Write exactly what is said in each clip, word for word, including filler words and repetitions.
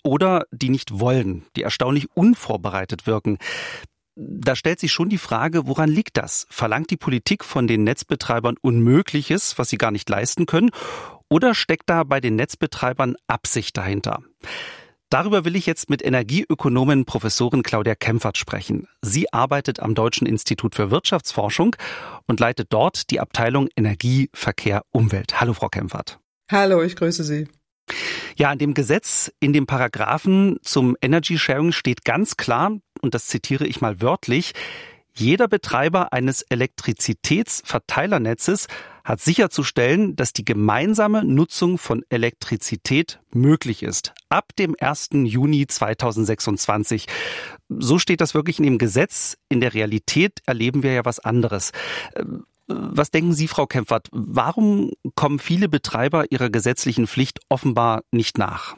oder die nicht wollen, die erstaunlich unvorbereitet wirken. Da stellt sich schon die Frage, woran liegt das? Verlangt die Politik von den Netzbetreibern Unmögliches, was sie gar nicht leisten können? Oder steckt da bei den Netzbetreibern Absicht dahinter? Darüber will ich jetzt mit Energieökonomin Professorin Claudia Kempfert sprechen. Sie arbeitet am Deutschen Institut für Wirtschaftsforschung und leitet dort die Abteilung Energie, Verkehr, Umwelt. Hallo, Frau Kempfert. Hallo, ich grüße Sie. Ja, in dem Gesetz, in dem Paragraphen zum Energy Sharing steht ganz klar, und das zitiere ich mal wörtlich, jeder Betreiber eines Elektrizitätsverteilernetzes hat sicherzustellen, dass die gemeinsame Nutzung von Elektrizität möglich ist. Ab dem ersten Juni zweitausendsechsundzwanzig. So steht das wirklich in dem Gesetz. In der Realität erleben wir ja was anderes. Was denken Sie, Frau Kempfert? Warum kommen viele Betreiber ihrer gesetzlichen Pflicht offenbar nicht nach?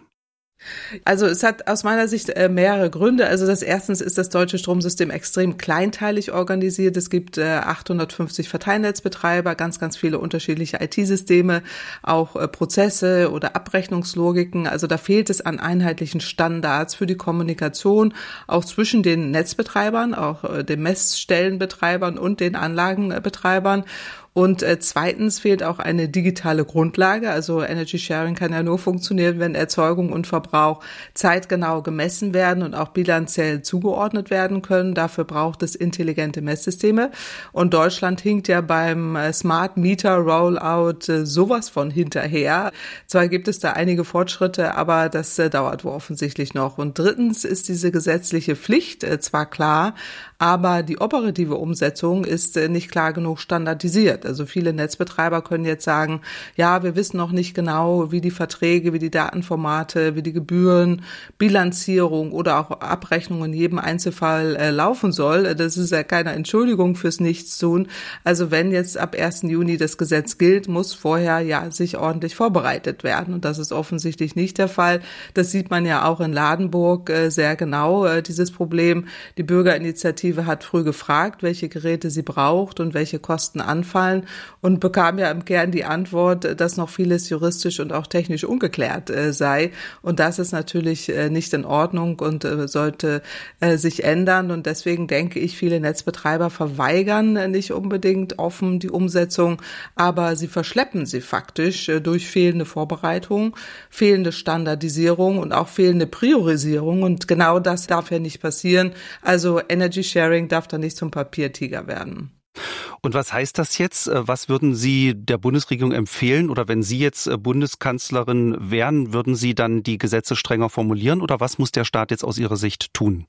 Also es hat aus meiner Sicht äh, mehrere Gründe. Also das erstens ist das deutsche Stromsystem extrem kleinteilig organisiert. Es gibt äh, achthundertfünfzig Verteilnetzbetreiber, ganz, ganz viele unterschiedliche I T-Systeme, auch äh, Prozesse oder Abrechnungslogiken. Also da fehlt es an einheitlichen Standards für die Kommunikation, auch zwischen den Netzbetreibern, auch äh, den Messstellenbetreibern und den Anlagenbetreibern. Und äh, zweitens fehlt auch eine digitale Grundlage. Also Energy Sharing kann ja nur funktionieren, wenn Erzeugung und Verbrauch zeitgenau gemessen werden und auch bilanziell zugeordnet werden können. Dafür braucht es intelligente Messsysteme. Und Deutschland hinkt ja beim äh, Smart Meter Rollout äh, sowas von hinterher. Zwar gibt es da einige Fortschritte, aber das äh, dauert wohl offensichtlich noch. Und drittens ist diese gesetzliche Pflicht äh, zwar klar, aber die operative Umsetzung ist äh, nicht klar genug standardisiert. Also viele Netzbetreiber können jetzt sagen, ja, wir wissen noch nicht genau, wie die Verträge, wie die Datenformate, wie die Gebühren, Bilanzierung oder auch Abrechnung in jedem Einzelfall äh, laufen soll. Das ist ja keine Entschuldigung fürs Nichtstun. Also wenn jetzt ab ersten Juni das Gesetz gilt, muss vorher ja sich ordentlich vorbereitet werden. Und das ist offensichtlich nicht der Fall. Das sieht man ja auch in Ladenburg äh, sehr genau, äh, dieses Problem. Die Bürgerinitiative hat früh gefragt, welche Geräte sie braucht und welche Kosten anfallen, und bekam ja im Kern die Antwort, dass noch vieles juristisch und auch technisch ungeklärt äh, sei. Und das ist natürlich äh, nicht in Ordnung und äh, sollte äh, sich ändern. Und deswegen denke ich, viele Netzbetreiber verweigern äh, nicht unbedingt offen die Umsetzung, aber sie verschleppen sie faktisch äh, durch fehlende Vorbereitung, fehlende Standardisierung und auch fehlende Priorisierung. Und genau das darf ja nicht passieren. Also Energy Sharing darf da nicht zum Papiertiger werden. Und was heißt das jetzt? Was würden Sie der Bundesregierung empfehlen? Oder wenn Sie jetzt Bundeskanzlerin wären, würden Sie dann die Gesetze strenger formulieren? Oder was muss der Staat jetzt aus Ihrer Sicht tun?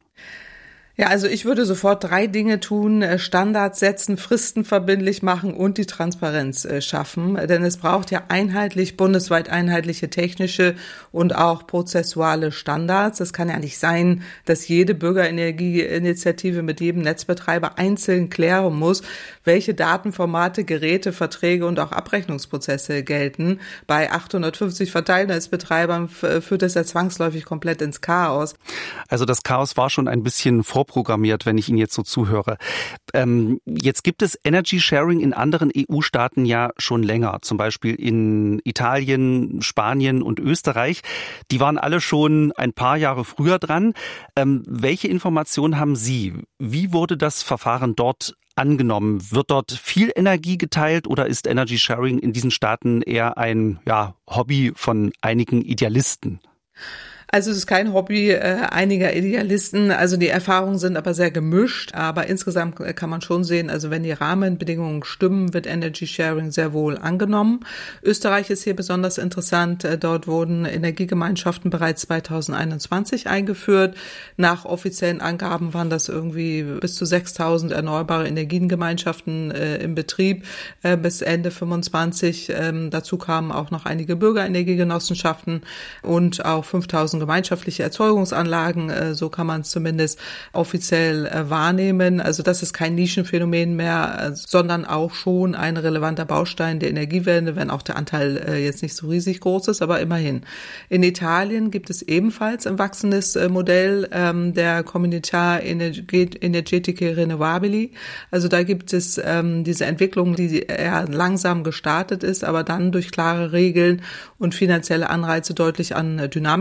Ja, also ich würde sofort drei Dinge tun: Standards setzen, Fristen verbindlich machen und die Transparenz schaffen. Denn es braucht ja einheitlich, bundesweit einheitliche technische und auch prozessuale Standards. Es kann ja nicht sein, dass jede Bürgerenergieinitiative mit jedem Netzbetreiber einzeln klären muss, welche Datenformate, Geräte, Verträge und auch Abrechnungsprozesse gelten. Bei achthundertfünfzig Verteilnetzbetreibern führt das ja zwangsläufig komplett ins Chaos. Also das Chaos war schon ein bisschen vorprogrammiert, wenn ich Ihnen jetzt so zuhöre. Ähm, jetzt gibt es Energy Sharing in anderen E U-Staaten ja schon länger, zum Beispiel in Italien, Spanien und Österreich. Die waren alle schon ein paar Jahre früher dran. Ähm, welche Informationen haben Sie? Wie wurde das Verfahren dort angenommen? Wird dort viel Energie geteilt oder ist Energy Sharing in diesen Staaten eher ein ja, Hobby von einigen Idealisten? Also es ist kein Hobby äh, einiger Idealisten. Also die Erfahrungen sind aber sehr gemischt. Aber insgesamt kann man schon sehen, also wenn die Rahmenbedingungen stimmen, wird Energy Sharing sehr wohl angenommen. Österreich ist hier besonders interessant. Dort wurden Energiegemeinschaften bereits zweitausendeinundzwanzig eingeführt. Nach offiziellen Angaben waren das irgendwie bis zu sechstausend erneuerbare Energiengemeinschaften äh, im Betrieb äh, bis Ende fünfundzwanzig. Ähm, dazu kamen auch noch einige Bürgerenergiegenossenschaften und auch fünftausend gemeinschaftliche Erzeugungsanlagen, so kann man es zumindest offiziell wahrnehmen. Also das ist kein Nischenphänomen mehr, sondern auch schon ein relevanter Baustein der Energiewende, wenn auch der Anteil jetzt nicht so riesig groß ist, aber immerhin. In Italien gibt es ebenfalls ein wachsendes Modell der Comunità Energetiche Rinnovabili. Also da gibt es diese Entwicklung, die eher langsam gestartet ist, aber dann durch klare Regeln und finanzielle Anreize deutlich an Dynamik gewonnen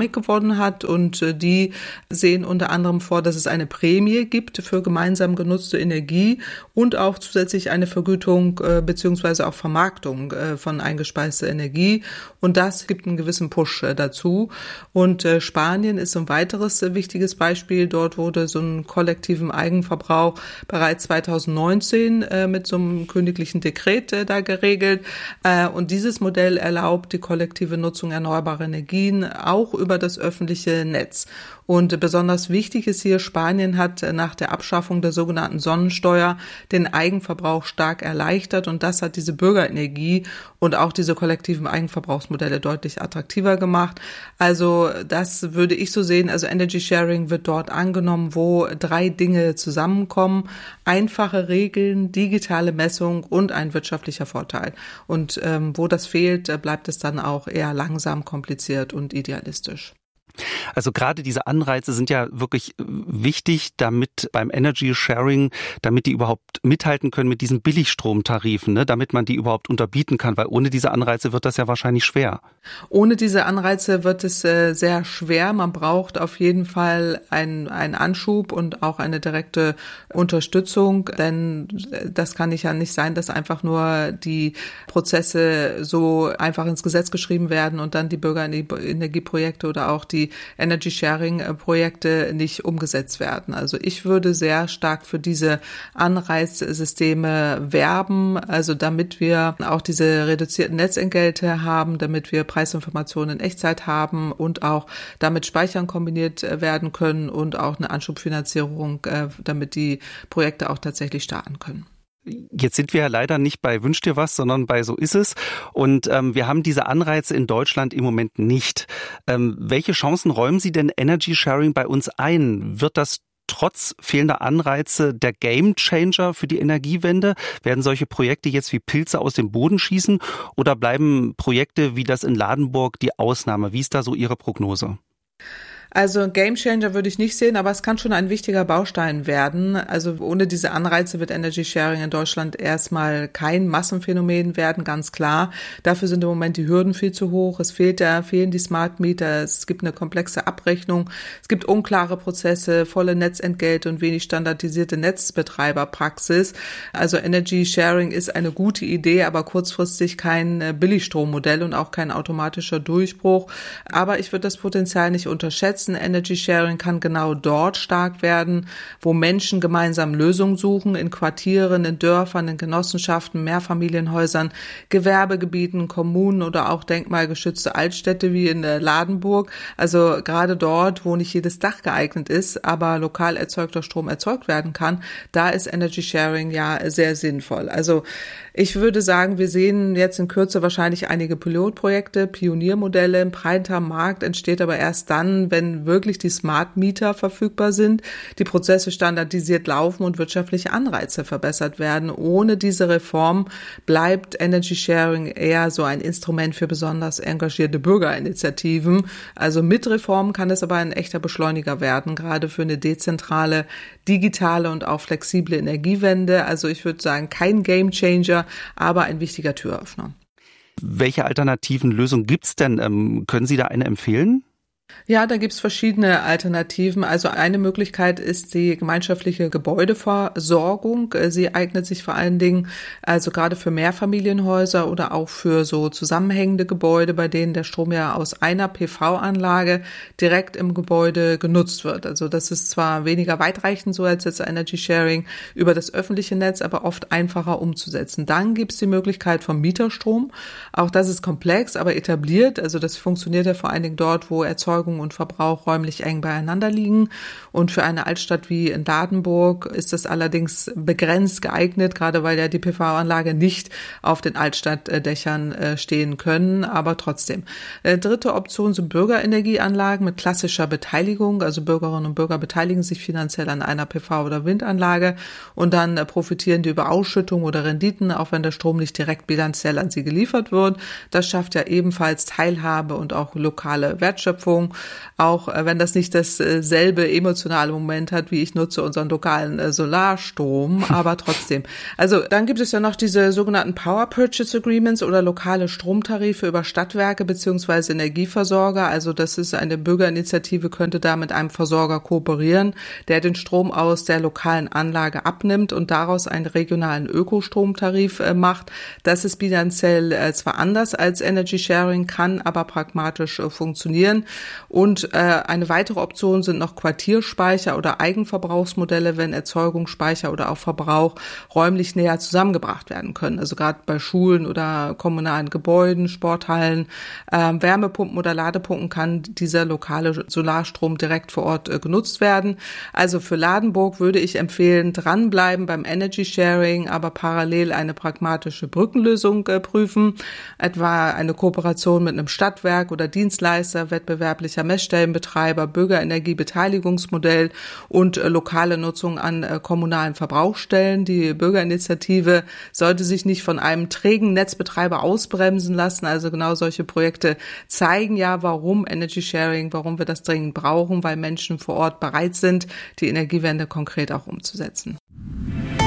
begonnen hat. Und die sehen unter anderem vor, dass es eine Prämie gibt für gemeinsam genutzte Energie und auch zusätzlich eine Vergütung äh, beziehungsweise auch Vermarktung äh, von eingespeister Energie. Und das gibt einen gewissen Push äh, dazu. Und äh, Spanien ist ein weiteres äh, wichtiges Beispiel. Dort wurde so ein kollektiven Eigenverbrauch bereits zweitausendneunzehn äh, mit so einem königlichen Dekret äh, da geregelt. Äh, und dieses Modell erlaubt die kollektive Nutzung erneuerbarer Energien auch über das öffentliche Netz. Und besonders wichtig ist hier, Spanien hat nach der Abschaffung der sogenannten Sonnensteuer den Eigenverbrauch stark erleichtert und das hat diese Bürgerenergie und auch diese kollektiven Eigenverbrauchsmodelle deutlich attraktiver gemacht. Also das würde ich so sehen, also Energy Sharing wird dort angenommen, wo drei Dinge zusammenkommen: einfache Regeln, digitale Messung und ein wirtschaftlicher Vorteil. Und ähm, wo das fehlt, bleibt es dann auch eher langsam, kompliziert und idealistisch. Also gerade diese Anreize sind ja wirklich wichtig, damit beim Energy Sharing, damit die überhaupt mithalten können mit diesen Billigstromtarifen, ne, damit man die überhaupt unterbieten kann, weil ohne diese Anreize wird das ja wahrscheinlich schwer. Ohne diese Anreize wird es äh, sehr schwer. Man braucht auf jeden Fall einen, einen Anschub und auch eine direkte Unterstützung, denn das kann ja nicht sein, dass einfach nur die Prozesse so einfach ins Gesetz geschrieben werden und dann die Bürgerenergieprojekte oder auch die Energy-Sharing-Projekte nicht umgesetzt werden. Also ich würde sehr stark für diese Anreizsysteme werben, also damit wir auch diese reduzierten Netzentgelte haben, damit wir Preisinformationen in Echtzeit haben und auch damit Speichern kombiniert werden können und auch eine Anschubfinanzierung, damit die Projekte auch tatsächlich starten können. Jetzt sind wir ja leider nicht bei Wünsch dir was, sondern bei So ist es. Und ähm, wir haben diese Anreize in Deutschland im Moment nicht. Ähm, welche Chancen räumen Sie denn Energy Sharing bei uns ein? Wird das trotz fehlender Anreize der Gamechanger für die Energiewende? Werden solche Projekte jetzt wie Pilze aus dem Boden schießen oder bleiben Projekte wie das in Ladenburg die Ausnahme? Wie ist da so Ihre Prognose? Also Gamechanger würde ich nicht sehen, aber es kann schon ein wichtiger Baustein werden. Also ohne diese Anreize wird Energy Sharing in Deutschland erstmal kein Massenphänomen werden, ganz klar. Dafür sind im Moment die Hürden viel zu hoch. Es fehlt da, fehlen die Smart Meter, es gibt eine komplexe Abrechnung, es gibt unklare Prozesse, volle Netzentgelte und wenig standardisierte Netzbetreiberpraxis. Also Energy Sharing ist eine gute Idee, aber kurzfristig kein Billigstrommodell und auch kein automatischer Durchbruch. Aber ich würde das Potenzial nicht unterschätzen. Energy Sharing kann genau dort stark werden, wo Menschen gemeinsam Lösungen suchen, in Quartieren, in Dörfern, in Genossenschaften, Mehrfamilienhäusern, Gewerbegebieten, Kommunen oder auch denkmalgeschützte Altstädte wie in Ladenburg. Also gerade dort, wo nicht jedes Dach geeignet ist, aber lokal erzeugter Strom erzeugt werden kann, da ist Energy Sharing ja sehr sinnvoll. Also ich würde sagen, wir sehen jetzt in Kürze wahrscheinlich einige Pilotprojekte, Pioniermodelle. Ein breiter Markt entsteht aber erst dann, wenn wirklich die Smart Meter verfügbar sind, die Prozesse standardisiert laufen und wirtschaftliche Anreize verbessert werden. Ohne diese Reform bleibt Energy Sharing eher so ein Instrument für besonders engagierte Bürgerinitiativen. Also mit Reform kann es aber ein echter Beschleuniger werden, gerade für eine dezentrale, digitale und auch flexible Energiewende. Also ich würde sagen, kein Gamechanger, aber ein wichtiger Türöffner. Welche alternativen Lösungen gibt's denn? Ähm, können Sie da eine empfehlen? Ja, da gibt's verschiedene Alternativen. Also eine Möglichkeit ist die gemeinschaftliche Gebäudeversorgung. Sie eignet sich vor allen Dingen also gerade für Mehrfamilienhäuser oder auch für so zusammenhängende Gebäude, bei denen der Strom ja aus einer P V-Anlage direkt im Gebäude genutzt wird. Also das ist zwar weniger weitreichend so als jetzt Energy Sharing über das öffentliche Netz, aber oft einfacher umzusetzen. Dann gibt's die Möglichkeit vom Mieterstrom. Auch das ist komplex, aber etabliert. Also das funktioniert ja vor allen Dingen dort, wo Erzeugung und Verbrauch räumlich eng beieinander liegen. Und für eine Altstadt wie in Ladenburg ist das allerdings begrenzt geeignet, gerade weil ja die P V-Anlage nicht auf den Altstadtdächern stehen können, aber trotzdem. Dritte Option sind Bürgerenergieanlagen mit klassischer Beteiligung, also Bürgerinnen und Bürger beteiligen sich finanziell an einer P V- oder Windanlage und dann profitieren die über Ausschüttung oder Renditen, auch wenn der Strom nicht direkt bilanziell an sie geliefert wird. Das schafft ja ebenfalls Teilhabe und auch lokale Wertschöpfung. Nutzung, auch wenn das nicht dasselbe emotionale Moment hat, wie ich nutze unseren lokalen Solarstrom, aber trotzdem. Also dann gibt es ja noch diese sogenannten Power Purchase Agreements oder lokale Stromtarife über Stadtwerke beziehungsweise Energieversorger. Also das ist eine Bürgerinitiative, könnte da mit einem Versorger kooperieren, der den Strom aus der lokalen Anlage abnimmt und daraus einen regionalen Ökostromtarif äh, macht. Das ist bilanziell äh, zwar anders als Energy Sharing, kann aber pragmatisch äh, funktionieren. Und äh, eine weitere Option sind noch Quartierspeicher oder Eigenverbrauchsmodelle, wenn Erzeugung, Speicher oder auch Verbrauch räumlich näher zusammengebracht werden können. Also gerade bei Schulen oder kommunalen Gebäuden, Sporthallen, äh, Wärmepumpen oder Ladepumpen kann dieser lokale Solarstrom direkt vor Ort äh, genutzt werden. Also für Ladenburg würde ich empfehlen, dranbleiben beim Energy Sharing, aber parallel eine pragmatische Brückenlösung äh, prüfen, etwa eine Kooperation mit einem Stadtwerk oder Dienstleister, wettbewerblicher Messstellenbetreiber, Bürgerenergiebeteiligungsmodell und äh, lokale Nutzung an äh, kommunalen Verbrauchsstellen. Die Bürgerinitiative sollte sich nicht von einem trägen Netzbetreiber ausbremsen lassen. Also genau solche Projekte zeigen ja, warum Energy Sharing, warum wir das dringend brauchen, weil Menschen vor Ort bereit sind, die Energiewende konkret auch umzusetzen.